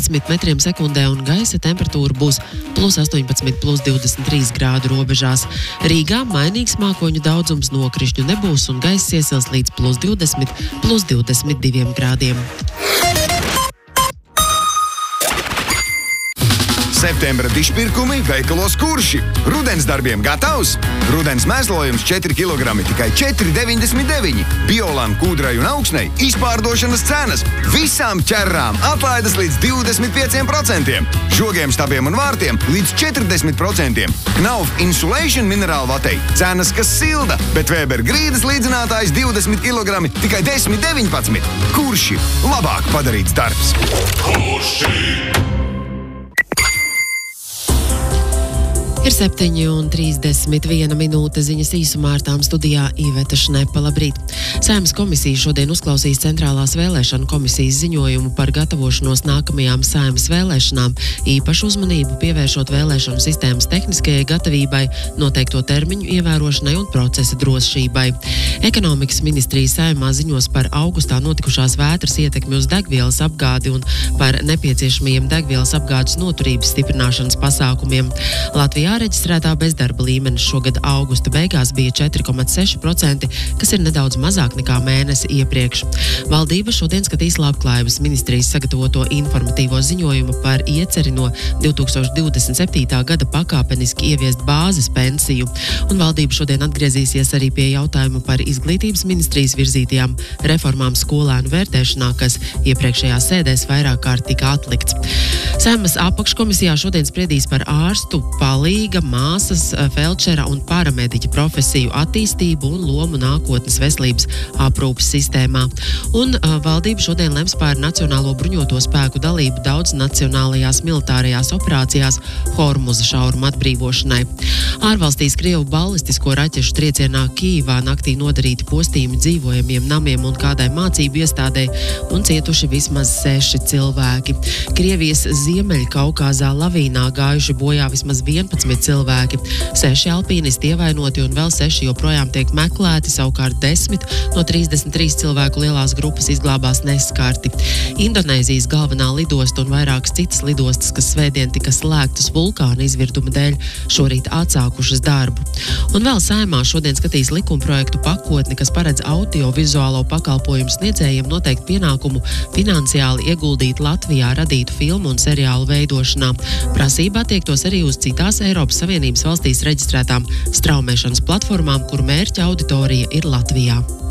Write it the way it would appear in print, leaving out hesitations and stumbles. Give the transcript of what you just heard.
15 metriem sekundē un gaisa temperatūra būs +18, +23 grādu robežās. Rīgā mainīgs mākoņu daudzums, nokrišņu nebūs un gaiss iesils līdz +20, +22 grādiem. Septembra dišpirkumi veikalos Kurši. Rudens darbiem gatavs? Rudens mēslojums 4 kg tikai 4,99. Biolan, kūdrai un augsnei izpārdošanas cenas. Visām ķerrām atlaides līdz 25%. Žogiem, stabiem un vārtiem līdz 40%. Knauf Insulation minerālvatei cenas, kas silda, bet Weber grīdas līdzinātājs 20 kg tikai 10,19. Kurši. Labāk padarīts darbs. Kurši! Ir 7:31 minūte, ziņas īsumā, ar tām studijā Iveta Šnepa. Labrīt! Saeimas komisija šodien uzklausīs Centrālās vēlēšanu komisijas ziņojumu par gatavošanos nākamajām Saeimas vēlēšanām, īpašu uzmanību pievēršot vēlēšanu sistēmas tehniskajai gatavībai, noteikto termiņu ievērošanai un procesa drošībai. Ekonomikas ministrija Saeimā ziņos par augustā notikušās vētras ietekmi uz degvielas apgādi un par nepieciešamajiem degvielas apgādes noturības stiprināšanas pasākumiem. Latvijā reģistrētā bezdarba līmenis šogad augusta beigās bija 4,6%, kas ir nedaudz mazāk nekā mēnesi iepriekš. Valdība šodien skatīs Labklājības ministrijas sagatavoto informatīvo ziņojumu par ieceri no 2027. gada pakāpeniski ieviest bāzes pensiju. Un valdība šodien atgriezīsies arī pie jautājuma par izglītības ministrijas virzītajām reformām skolēnu vērtēšanā, kas iepriekšējās sēdēs vairāk kārt tika atlikts. Saeimas apakškomisijā šodien spriedīs par ārstu, palīga, māsas, feldšera un paramediķa profesiju attīstību un lomu nākotnes veselības aprūpes sistēmā. Un valdība šodien lems par Nacionālo bruņoto spēku dalību daudznacionālajās militārajās operācijās Hormuza šauruma atbrīvošanai. Ārvalstīs Krievu ballistisko raķešu triecienā Kijivā naktī nodarīti postījumi dzīvojamiem namiem un kādai mācību iestādei un cietuši vismaz 6 cilvēki. Krievijas Ziemeļkaukāzā lavīnā gājuši bojā vismaz 11 cilvēki. 6 alpīnisti ievainoti un vēl 6 joprojām tiek meklēti, savukārt 10 no 33 cilvēku lielās grupas izglābās neskarti. Indonēzijas galvenā lidosta un vairākas citas lidostas, kas svētdien tika slēgtas vulkāna izvirduma dēļ, šorīt atsākušas darbu. Un vēl Saeimā šodien skatīs likumprojektu pakotni, kas paredz audiovizuālo pakalpojumu sniedzējiem noteikt pienākumu finansiāli ieguldīt Latvijā radītu filmu un seriālu veidošanā. Prasība attiektos arī uz citās Eiropas Savienības valstīs reģistrētām straumēšanas platformām, kuru mērķa auditorija ir Latvijā.